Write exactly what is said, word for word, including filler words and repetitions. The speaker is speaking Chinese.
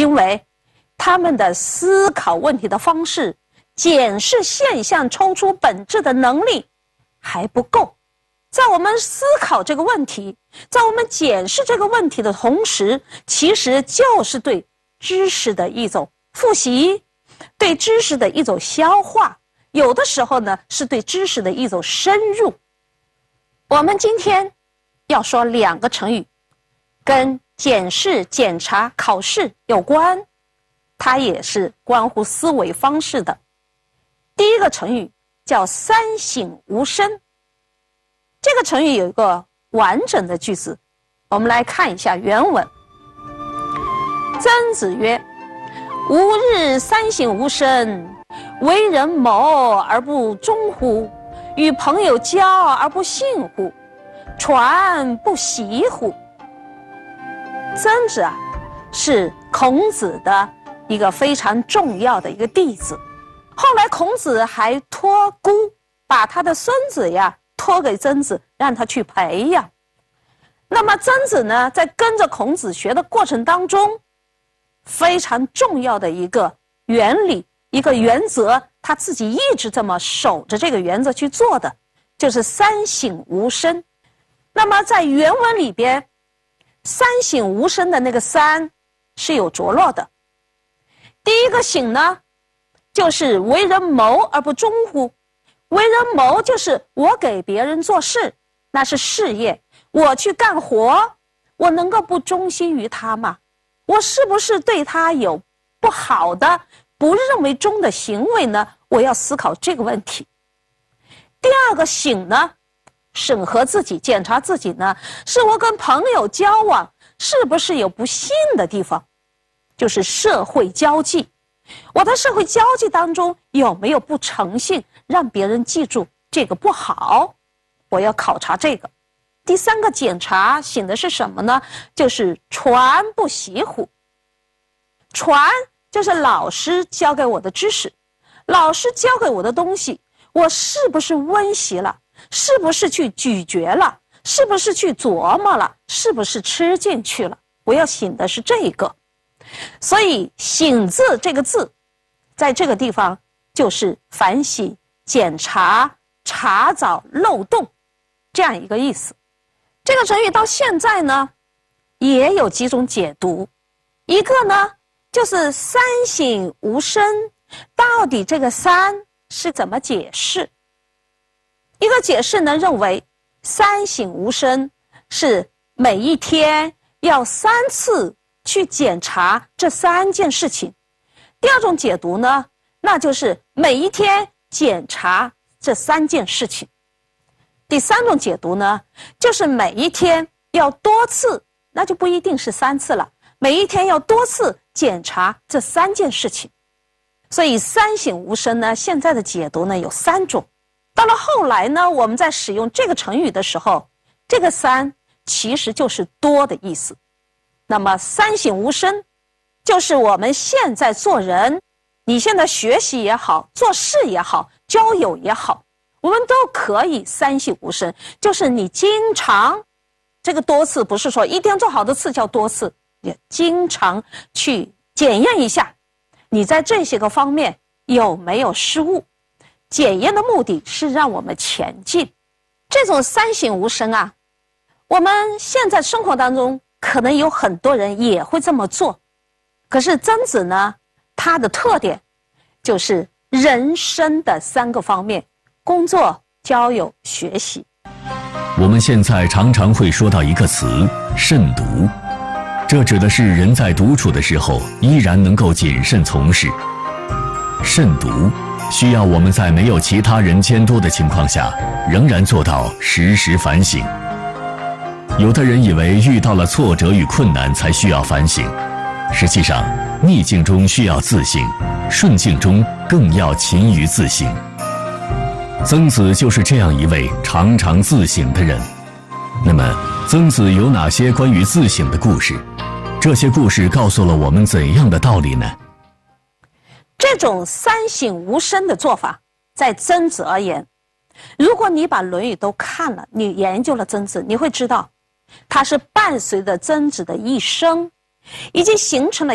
因为他们的思考问题的方式、检视现象、抽出本质的能力还不够。在我们思考这个问题，在我们检视这个问题的同时，其实就是对知识的一种复习，对知识的一种消化，有的时候呢，是对知识的一种深入。我们今天要说两个成语，跟检视、检查、考试有关，它也是关乎思维方式的。第一个成语叫三省吾身。这个成语有一个完整的句子，我们来看一下原文。曾子曰：吾日三省吾身，为人谋而不忠乎？与朋友交而不信乎？传不习乎？曾子啊，是孔子的一个非常重要的一个弟子。后来孔子还托孤，把他的孙子呀托给曾子，让他去培养。那么曾子呢，在跟着孔子学的过程当中，非常重要的一个原理、一个原则，他自己一直这么守着这个原则去做的，就是三省吾身。那么在原文里边，三省吾身的那个三是有着落的。第一个省呢，就是为人谋而不忠乎？为人谋就是我给别人做事，那是事业，我去干活，我能够不忠心于他吗？我是不是对他有不好的、不认为忠的行为呢？我要思考这个问题。第二个省呢，审核自己、检查自己呢，是我跟朋友交往是不是有不信的地方，就是社会交际。我的社会交际当中有没有不诚信，让别人记住这个不好，我要考察这个。第三个检查省的是什么呢？就是传不习乎？传就是老师教给我的知识，老师教给我的东西，我是不是温习了？是不是去咀嚼了？是不是去琢磨了？是不是吃进去了？我要省的是这个。所以省字这个字在这个地方就是反省、检查、查找漏洞这样一个意思。这个成语到现在呢也有几种解读，一个呢就是三省吾身，到底这个三是怎么解释？一个解释呢认为三省吾身是每一天要三次去检查这三件事情。第二种解读呢，那就是每一天检查这三件事情。第三种解读呢，就是每一天要多次，那就不一定是三次了，每一天要多次检查这三件事情。所以三省吾身呢，现在的解读呢有三种。到了后来呢，我们在使用这个成语的时候，这个三其实就是多的意思。那么三省吾身就是我们现在做人，你现在学习也好，做事也好，交友也好，我们都可以三省吾身，就是你经常，这个多次不是说一天做好的次叫多次，也经常去检验一下你在这些个方面有没有失误。检验的目的是让我们前进。这种三省吾身啊，我们现在生活当中可能有很多人也会这么做，可是曾子呢，他的特点就是人生的三个方面：工作、交友、学习。 我们现在常常会说到一个词“慎独”，这指的是人在独处的时候依然能够谨慎从事。慎独需要我们在没有其他人监督的情况下，仍然做到时时反省。有的人以为遇到了挫折与困难才需要反省，实际上逆境中需要自省，顺境中更要勤于自省。曾子就是这样一位常常自省的人。那么曾子有哪些关于自省的故事？这些故事告诉了我们怎样的道理呢？ 这种三省吾身的做法，在曾子而言，如果你把《论语》都看了，你研究了曾子，你会知道，他是伴随着曾子的一生，已经形成了